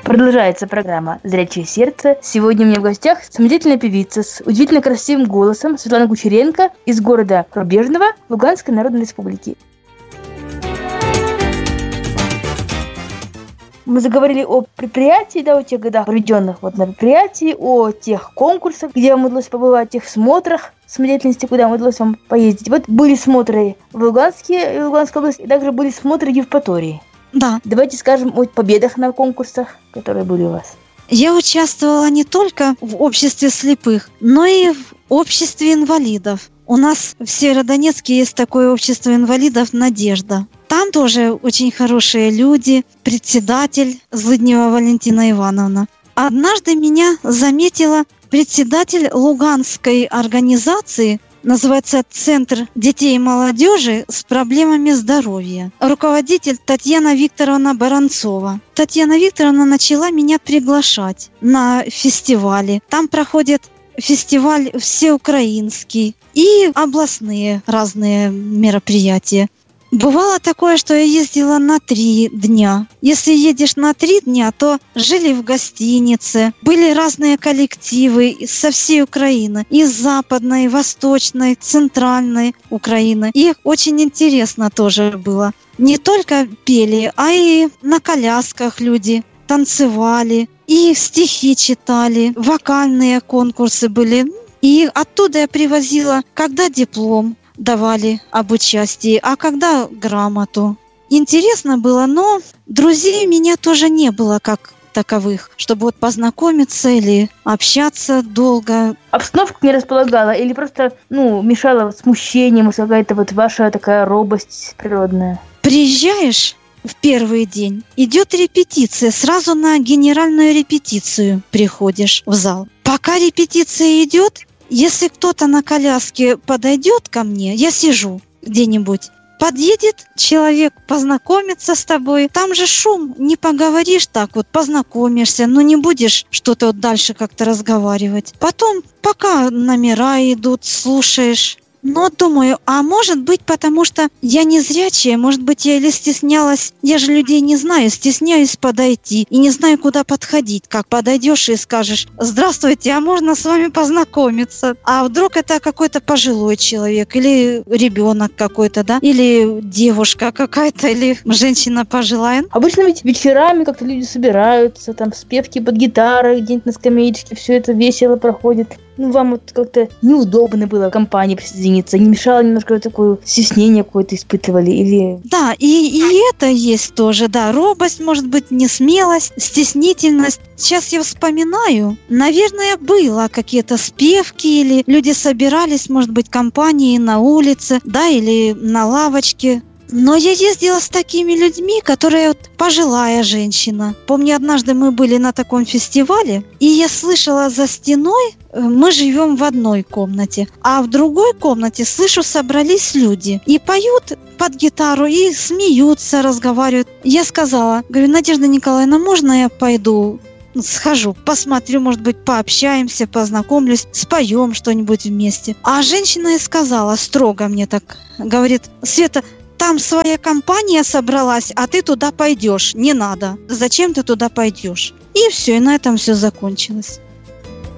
Продолжается программа «Зрячее сердце». Сегодня у меня в гостях самодеятельная певица с удивительно красивым голосом Светлана Кучеренко из города Рубежного Луганской Народной Республики. Мы заговорили о предприятии, о тех годах, проведенных на предприятии, о тех конкурсах, где вам удалось побывать, о тех смотрах самодеятельности, куда вам удалось вам поездить. Были смотры в Луганской области, и также были смотры в Евпатории. Да. Давайте скажем о победах на конкурсах, которые были у вас. Я участвовала не только в обществе слепых, но и в обществе инвалидов. У нас в Северодонецке есть такое общество инвалидов «Надежда». Там тоже очень хорошие люди, председатель Злыднева Валентина Ивановна. Однажды меня заметила председатель луганской организации, называется «Центр детей и молодежи с проблемами здоровья». Руководитель Татьяна Викторовна Баранцова. Татьяна Викторовна начала меня приглашать на фестивали. Там проходит фестиваль всеукраинский и областные разные мероприятия. Бывало такое, что я ездила на 3 дня. Если едешь на 3 дня, то жили в гостинице. Были разные коллективы со всей Украины. Из западной, восточной, центральной Украины. И очень интересно тоже было. Не только пели, а и на колясках люди танцевали. И стихи читали. Вокальные конкурсы были. И оттуда я привозила, когда диплом давали об участии, а когда грамоту. Интересно было, но друзей у меня тоже не было как таковых, чтобы познакомиться или общаться долго. Обстановка не располагала или просто, мешала смущением, какая-то ваша такая робость природная? Приезжаешь в первый день, идет репетиция, сразу на генеральную репетицию приходишь в зал. Пока репетиция идет, если кто-то на коляске подойдет ко мне, я сижу где-нибудь, подъедет человек, познакомится с тобой. Там же шум, не поговоришь так познакомишься, но не будешь что-то дальше как-то разговаривать. Потом, пока номера идут, слушаешь. Но думаю, а может быть, потому что я не зрячая, может быть, я или стеснялась, я же людей не знаю, стесняюсь подойти и не знаю, куда подходить. Как подойдешь и скажешь: «Здравствуйте, а можно с вами познакомиться?» А вдруг это какой-то пожилой человек или ребенок какой-то, да? Или девушка какая-то, или женщина пожилая. Обычно ведь вечерами как-то люди собираются, там спевки под гитарой, где-нибудь на скамеечке, все это весело проходит. Вам как-то неудобно было в компании присоединиться? Не мешало немножко такое стеснение какое-то испытывали? Или... Да, и это есть тоже, да. Робость, может быть, несмелость, стеснительность. Сейчас я вспоминаю, наверное, было какие-то спевки, или люди собирались, может быть, компанией на улице, да, или на лавочке. Но я ездила с такими людьми, которые пожилая женщина. Помню, однажды мы были на таком фестивале, и я слышала за стеной, мы живем в одной комнате, а в другой комнате, слышу, собрались люди и поют под гитару, и смеются, разговаривают. Я сказала, говорю: «Надежда Николаевна, можно я пойду? Схожу, посмотрю, может быть, пообщаемся, познакомлюсь, споем что-нибудь вместе». А женщина и сказала, строго мне так, говорит: «Света, там своя компания собралась, а ты туда пойдешь. Не надо. Зачем ты туда пойдешь?» И все, и на этом все закончилось.